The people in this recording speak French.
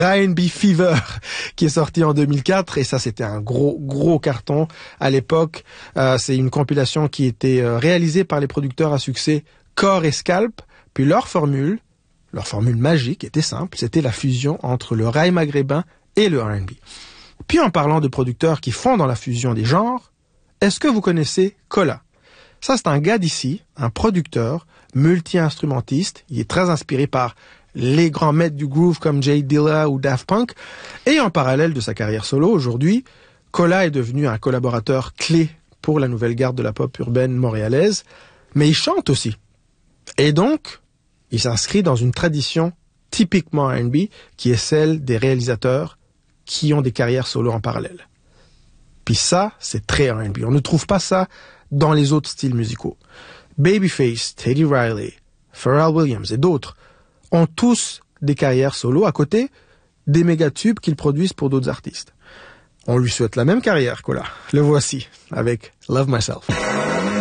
R&B Fever qui est sorti en 2004 et ça c'était un gros carton à l'époque. C'est une compilation qui était réalisée par les producteurs à succès Core et Scalp. Puis leur formule magique était simple, c'était la fusion entre le raï maghrébin et le R&B. Puis en parlant de producteurs qui font dans la fusion des genres, est-ce que vous connaissez Kola? Ça c'est un gars d'ici, un producteur, multi-instrumentiste, il est très inspiré par les grands maîtres du groove comme Jay Dilla ou Daft Punk. Et en parallèle de sa carrière solo, aujourd'hui, Kola est devenu un collaborateur clé pour la nouvelle garde de la pop urbaine montréalaise, mais il chante aussi. Et donc, il s'inscrit dans une tradition typiquement R&B qui est celle des réalisateurs qui ont des carrières solo en parallèle. Puis ça, c'est très R&B. On ne trouve pas ça dans les autres styles musicaux. Babyface, Teddy Riley, Pharrell Williams et d'autres ont tous des carrières solo à côté des méga-tubes qu'ils produisent pour d'autres artistes. On lui souhaite la même carrière, Kola. Le voici avec Love Myself.